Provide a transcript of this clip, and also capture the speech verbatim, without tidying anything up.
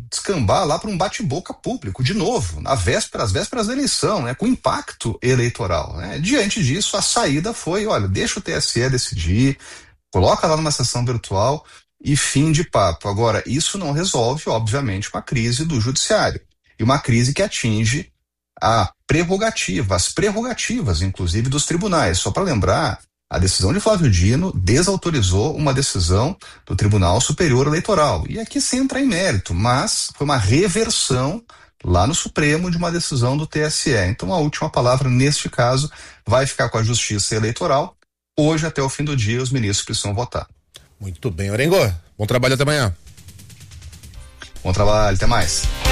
descambar lá para um bate-boca público, de novo, na véspera, às vésperas da eleição, né, com impacto eleitoral, né? Diante disso, a saída foi, olha, deixa o T S E decidir, coloca lá numa sessão virtual e fim de papo. Agora, isso não resolve, obviamente, uma crise do judiciário, e uma crise que atinge a prerrogativa, as prerrogativas, inclusive, dos tribunais. Só para lembrar, a decisão de Flávio Dino desautorizou uma decisão do Tribunal Superior Eleitoral. E aqui sem entrar em mérito, mas foi uma reversão lá no Supremo de uma decisão do T S E. Então a última palavra, neste caso, vai ficar com a Justiça Eleitoral. Hoje, até o fim do dia, os ministros precisam votar. Muito bem, Orengo. Bom trabalho, até amanhã. Bom trabalho, até mais.